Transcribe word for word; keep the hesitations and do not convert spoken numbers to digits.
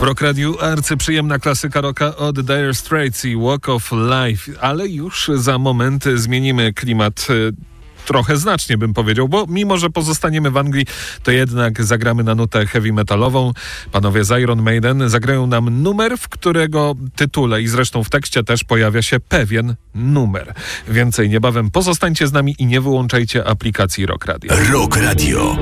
W Rock Radiu arcyprzyjemna klasyka rocka od Dire Straits i Walk of Life, ale już za moment zmienimy klimat trochę znacznie, bym powiedział, bo mimo, że pozostaniemy w Anglii, to jednak zagramy na nutę heavy metalową. Panowie z Iron Maiden zagrają nam numer, w którego tytule i zresztą w tekście też pojawia się pewien numer. Więcej niebawem. Pozostańcie z nami i nie wyłączajcie aplikacji Rock Radio. Rock Radio.